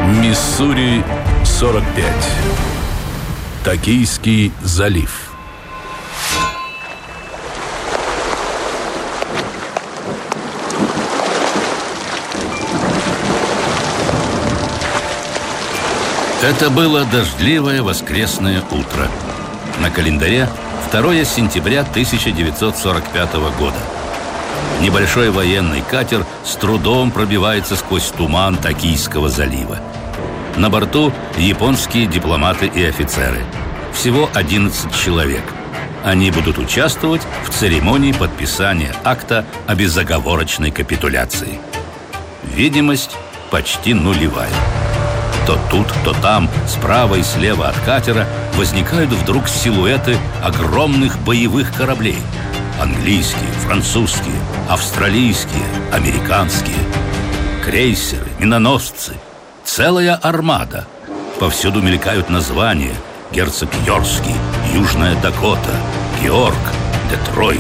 Миссури-45. Токийский залив. Это было дождливое воскресное утро. На календаре 2 сентября 1945 года. Небольшой военный катер с трудом пробивается сквозь туман Токийского залива. На борту японские дипломаты и офицеры. Всего 11 человек. Они будут участвовать в церемонии подписания акта о безоговорочной капитуляции. Видимость почти нулевая. То тут, то там, справа и слева от катера возникают вдруг силуэты огромных боевых кораблей. Английские, французские, австралийские, американские. Крейсеры, миноносцы. Целая армада. Повсюду мелькают названия: Герцог Йоркский, Южная Дакота, Георг, Детройт.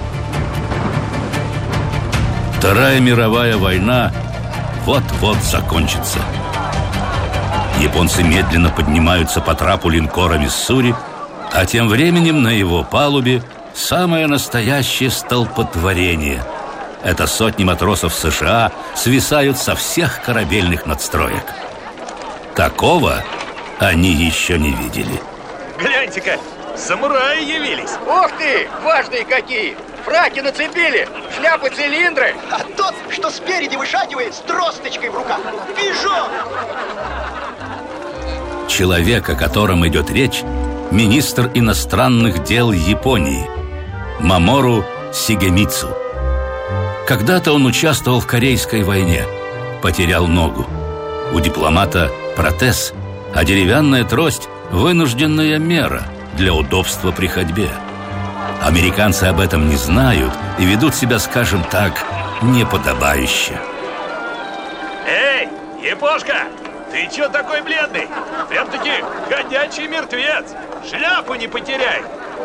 Вторая мировая война вот-вот закончится. Японцы медленно поднимаются по трапу линкора «Миссури», а тем временем на его палубе самое настоящее столпотворение. Это сотни матросов США свисают со всех корабельных надстроек. Такого они еще не видели. Гляньте-ка, самураи явились. Ух ты, важные какие! Фраки нацепили, шляпы, цилиндры. А тот, что спереди вышагивает с тросточкой в руках, пижон! Человек, о котором идет речь, министр иностранных дел Японии Мамору Сигемицу. Когда-то он участвовал в Корейской войне, потерял ногу. У дипломата протез, а деревянная трость – вынужденная мера для удобства при ходьбе. Американцы об этом не знают и ведут себя, скажем так, неподобающе. Эй, япошка, ты чё такой бледный? Прям-таки ходячий мертвец. Шляпу не потеряй.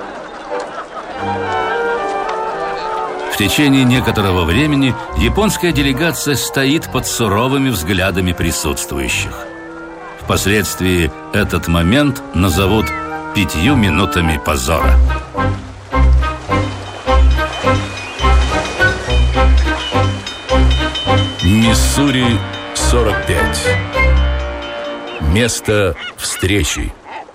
В течение некоторого времени японская делегация стоит под суровыми взглядами присутствующих. Впоследствии этот момент назовут 5 минутами позора. Миссури-45. Место встречи.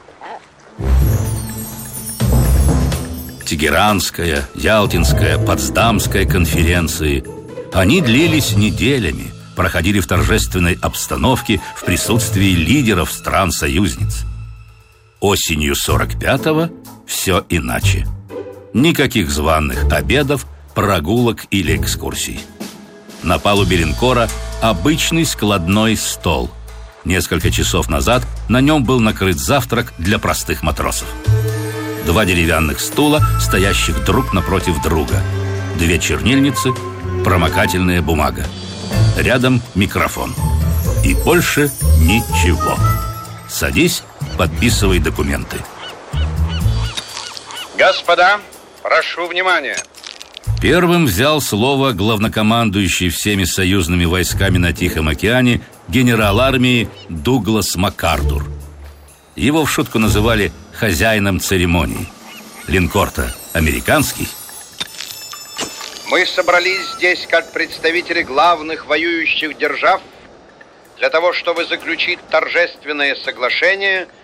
Тегеранская, Ялтинская, Потсдамская конференции. Они длились неделями, проходили в торжественной обстановке в присутствии лидеров стран-союзниц. Осенью 45-го все иначе. Никаких званых обедов, прогулок или экскурсий. На палубе линкора обычный складной стол. Несколько часов назад на нем был накрыт завтрак для простых матросов. 2 деревянных стула, стоящих друг напротив друга. 2 чернильницы, промокательная бумага. Рядом микрофон. И больше ничего. Садись, подписывай документы. Господа, прошу внимания. Первым взял слово главнокомандующий всеми союзными войсками на Тихом океане генерал армии Дуглас Макардур. Его в шутку называли хозяином церемонии. Линкор-то американский. Мы собрались здесь как представители главных воюющих держав для того, чтобы заключить торжественное соглашение